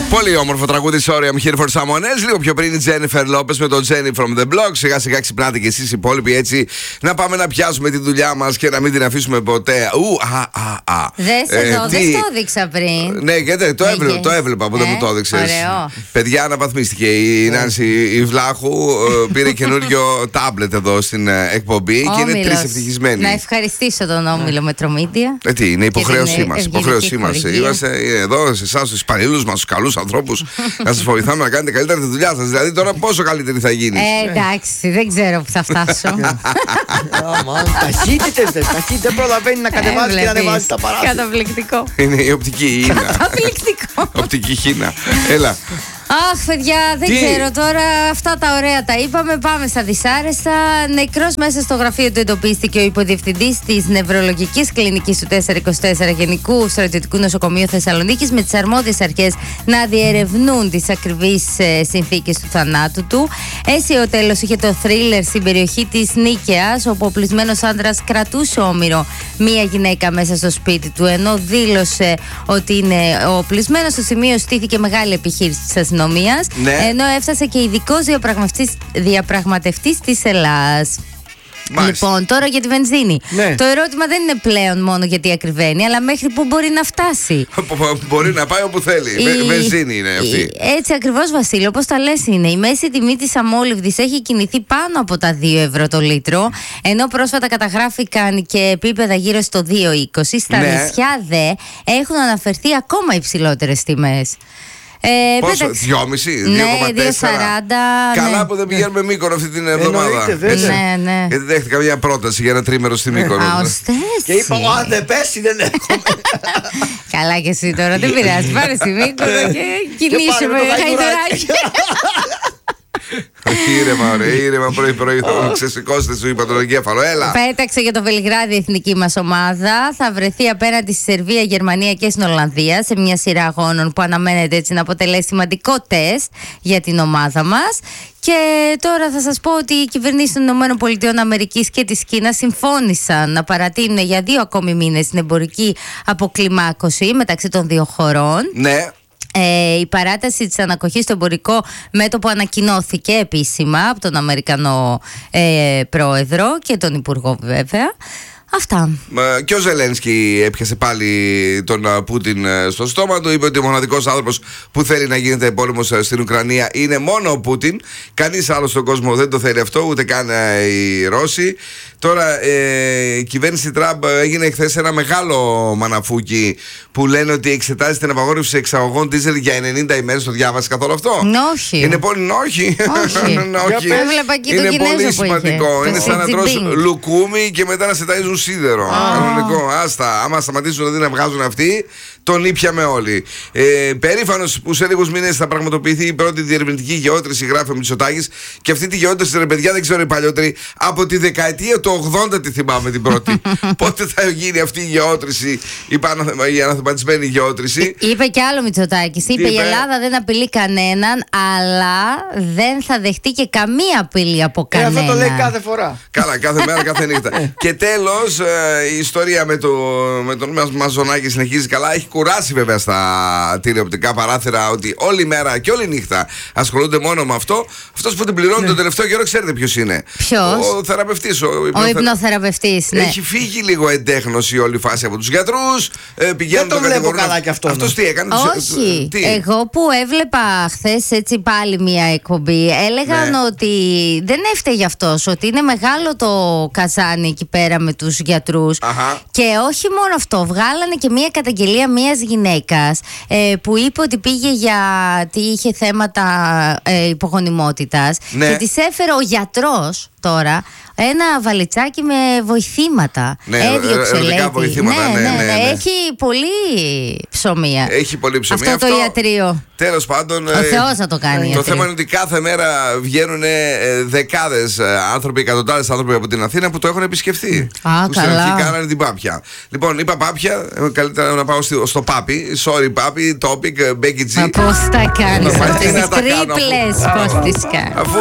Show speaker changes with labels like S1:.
S1: Πολύ όμορφο τραγούδι, sorry, I'm here for someone else. Λίγο πιο πριν η Jennifer Lopez με το Jenny from the Block. Σιγά σιγά ξυπνάτε κι εσείς οι υπόλοιποι, έτσι να πάμε να πιάσουμε τη δουλειά μας και να μην την αφήσουμε ποτέ.
S2: Δεν το έδειξα πριν.
S1: Ναι, γιατί το έβλεπα που δεν μου το έδειξες. Παιδιά, αναβαθμίστηκε η Νάνση η Βλάχου. Πήρε καινούριο τάμπλετ εδώ στην εκπομπή και είναι τρισευτυχισμένη.
S2: Να ευχαριστήσω τον Όμιλο Μετρομίδια.
S1: Τι, είναι υποχρέωσή μας. Είμαστε εδώ σε εσάς, τους υπαλλήλους μας, τους καλούς ανθρώπους, να σας βοηθάμε να κάνετε καλύτερα τη δουλειά σας. Δηλαδή, τώρα πόσο καλύτερη θα γίνεις?
S2: Εντάξει, δεν ξέρω που θα φτάσω.
S3: Ταχύτητες, δεν προλαβαίνει να κατεβάζει και να ανεβάζει τα παράθυρα.
S2: Καταπληκτικό.
S1: Είναι η οπτική Χίνα.
S2: Καταπληκτικό.
S1: Οπτική Χίνα. Έλα.
S2: Αχ, παιδιά, δεν ξέρω τώρα. Αυτά τα ωραία τα είπαμε. Πάμε στα δυσάρεστα. Νεκρός μέσα στο γραφείο του εντοπίστηκε ο υποδιευθυντής της νευρολογικής κλινικής του 424 Γενικού Στρατιωτικού Νοσοκομείου Θεσσαλονίκης, με τις αρμόδιες αρχές να διερευνούν τις ακριβείς συνθήκες του θανάτου του. Αίσιο τέλος είχε το θρίλερ στην περιοχή της Νίκαιας, όπου ο οπλισμένος άντρας κρατούσε όμηρο μία γυναίκα μέσα στο σπίτι του, ενώ δήλωσε ότι είναι ο οπλισμένος. Στο σημείο στήθηκε μεγάλη επιχείρηση της αστυνομίας.
S1: Ναι.
S2: Ενώ έφτασε και ειδικός διαπραγματευτής της Ελλάδας. Λοιπόν, τώρα για τη βενζίνη.
S3: Ναι.
S2: Το ερώτημα δεν είναι πλέον μόνο γιατί ακριβένει, αλλά μέχρι πού μπορεί να φτάσει.
S1: Μπορεί να πάει όπου θέλει. Βενζίνη είναι αυτή.
S2: Έτσι ακριβώς, Βασίλη, όπως τα λες είναι. Η μέση τιμή της αμόλυβδης έχει κινηθεί πάνω από τα 2 ευρώ το λίτρο, ενώ πρόσφατα καταγράφηκαν και επίπεδα γύρω στο 2,20. Στα νησιά δε έχουν αναφερθεί ακόμα υψηλότερες τιμές.
S1: Πόσο, 2,5, 2,4.
S2: Ναι, 2,40.
S1: Καλά που δεν πηγαίνουμε Μύκονο αυτή την εβδομάδα.
S2: Ναι.
S1: Γιατί δέχτηκα μια πρόταση για ένα τρίμερο στη Μύκονο.
S3: Και είπα, αν δεν πέσει, δεν έχουμε.
S2: Καλά και εσύ τώρα, δεν πειράζει. Πάρε στη Μύκονο και κινήσουμε χαϊδουράκι.
S1: Ήρεμα πρωί-πρωί. Θα ξεσηκώσετε, σου είπα, τον εγκέφαλο. Έλα.
S2: Πέταξε για το Βελιγράδι η εθνική μας ομάδα. Θα βρεθεί απέναντι στη Σερβία, Γερμανία και στην Ολλανδία σε μια σειρά αγώνων που αναμένεται έτσι να αποτελέσει σημαντικό τεστ για την ομάδα μας. Και τώρα θα σας πω ότι οι κυβερνήσεις των ΗΠΑ και της Κίνας συμφώνησαν να παρατείνουν για 2 ακόμη μήνες την εμπορική αποκλιμάκωση μεταξύ των δύο χωρών.
S1: Ναι.
S2: Η παράταση της ανακοχής στο εμπορικό μέτωπο ανακοινώθηκε επίσημα από τον Αμερικανό πρόεδρο και τον Υπουργό, βέβαια. Αυτά.
S1: Και ο Ζελένσκι έπιασε πάλι τον Πούτιν στο στόμα του. Είπε ότι ο μοναδικός άνθρωπος που θέλει να γίνεται πόλεμος στην Ουκρανία είναι μόνο ο Πούτιν. Κανείς άλλος στον κόσμο δεν το θέλει αυτό, ούτε καν οι Ρώσοι. Τώρα η κυβέρνηση Τραμπ έγινε χθες ένα μεγάλο μαναφούκι που λένε ότι εξετάζει την απαγόρευση εξαγωγών ντίζελ για 90 ημέρες. Το διάβασε καθόλου αυτό?
S2: Όχι.
S1: Είναι πολύ. Όχι.
S2: Είναι
S1: πολύ σημαντικό. Είναι σαν να τρως λουκούμι και μετά να σε ταΐζουν σίδερο. Κανονικό. Άστα. Άμα σταματήσουν δηλαδή να βγάζουν αυτοί, τον ήπιαμε όλοι. Περήφανος που σε λίγους μήνες θα πραγματοποιηθεί η πρώτη διερευνητική γεώτρηση, γράφει ο Μητσοτάκης. Και αυτή τη γεώτρηση, ρε παιδιά, δεν ξέρω οι παλιότεροι, από τη δεκαετία του 80 τη θυμάμαι την πρώτη. Πότε θα γίνει αυτή η γεώτρηση, η αναθεματισμένη γεώτρηση?
S2: Είπε κι άλλο Μητσοτάκης. Είπε η Ελλάδα δεν απειλεί κανέναν, αλλά δεν θα δεχτεί και καμία απειλή από κανέναν.
S3: Αυτό το λέει κάθε φορά.
S1: Καλά, κάθε μέρα, κάθε νύχτα. Και τέλος, η ιστορία με τον Μαζονάκη συνεχίζει καλά. Έχει κουράσει βέβαια στα τηλεοπτικά παράθυρα ότι όλη μέρα και όλη νύχτα ασχολούνται μόνο με αυτό. Αυτός που την πληρώνει τον τελευταίο καιρό, ξέρετε ποιος είναι?
S2: Ποιος?
S1: Ο θεραπευτής.
S2: Ο υπνοθεραπευτής, ναι.
S1: Έχει φύγει λίγο εντέχνωση όλη η φάση από τους γιατρούς.
S3: Δεν τον βλέπω καλά κι αυτό.
S1: Αυτός τι έκανε?
S2: Όχι. Εγώ που έβλεπα χθες έτσι πάλι μια εκπομπή, έλεγαν ότι δεν έφταιγε αυτός, ότι είναι μεγάλο το καζάνι εκεί πέρα με τους γιατρούς. Και όχι μόνο αυτό, βγάλανε και μια καταγγελία μιας γυναίκας που είπε ότι πήγε γιατί είχε θέματα υπογονιμότητας και της έφερε ο γιατρός τώρα ένα βαλιτσάκι με βοηθήματα. Έδιωξε, λέει. Ναι. Έχει πολύ ψωμία.
S1: Έχει πολύ ψωμία.
S2: Αυτό το ιατρείο.
S1: Τέλος πάντων.
S2: Ο Θεός θα το κάνει.
S1: Το θέμα είναι ότι κάθε μέρα βγαίνουν δεκάδες άνθρωποι, εκατοντάδες άνθρωποι από την Αθήνα που το έχουν επισκεφθεί. Που στην αρχή κάνανε την Πάπια. Λοιπόν, είπα Πάπια, καλύτερα να πάω στο Πάπι. Sorry, Πάπι, Topic, Becky G.
S2: Πώς τα κάνεις αυτές τις τρίπλες? Πώς τις κάνεις?